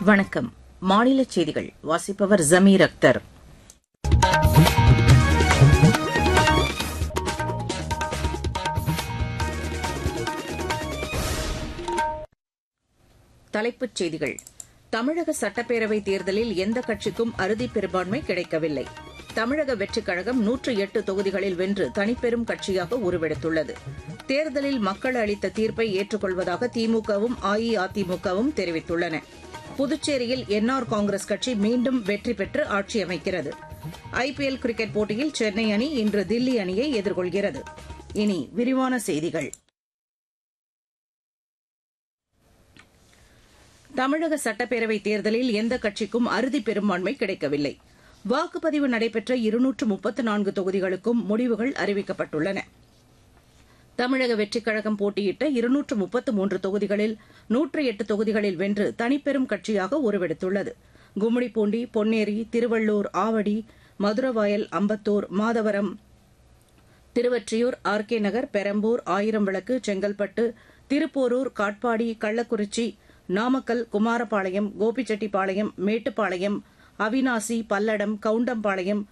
வணக்கம். மாநிலச் செய்திகள் வாசிப்பவர் ஜமீர் அக்தர். தலைப்புச் செய்திகள். தமிழக சட்டப்பேரவைத் தேர்தலில் எந்த கட்சிக்கும் அறுதிப் பெரும்பான்மை கிடைக்கவில்லை. தமிழக வெற்றிக் கழகம் 108 தொகுதிகளில் வென்று தனிப்பெரும் கட்சியாக உருவெடுத்துள்ளது. தேர்தலில் மக்கள் அளித்த தீர்ப்பை ஏற்றுக்கொள்வதாக திமுகவும் அஇஅதிமுகவும் தெரிவித்துள்ளன. புதுச்சேரியில் என்ஆர் காங்கிரஸ் கட்சி மீண்டும் வெற்றி பெற்று ஆட்சி அமைக்கிறது. ஐபிஎல் கிரிக்கெட் போட்டியில் சென்னை அணி இன்று தில்லி அணியை எதிர்கொள்கிறது. இனி விரிவான செய்திகள். தமிழக சட்டப்பேரவைத் தேர்தலில் எந்த கட்சிக்கும் அறுதிப் பெரும்பான்மை கிடைக்கவில்லை. வாக்குப்பதிவு நடைபெற்ற 234 தொகுதிகளுக்கும் முடிவுகள் அறிவிக்கப்பட்டுள்ளன. தமிழக வெற்றிக் கழகம் போட்டியிட்ட 233 தொகுதிகளில் 108 தொகுதிகளில் வென்று தனிப்பெரும் கட்சியாக உருவெடுத்துள்ளது. கும்மிடிப்பூண்டி, பொன்னேரி, திருவள்ளூர், ஆவடி, மதுரவாயல், அம்பத்தூர், மாதவரம், திருவொற்றியூர், ஆர்கே நகர், பெரம்பூர், ஆயிரம்விளக்கு, செங்கல்பட்டு, திருப்போரூர், காட்பாடி, கள்ளக்குறிச்சி, நாமக்கல், குமாரபாளையம், கோபிச்செட்டிப்பாளையம், மேட்டுப்பாளையம், அவினாசி, பல்லடம், கவுண்டம்பாளையம்,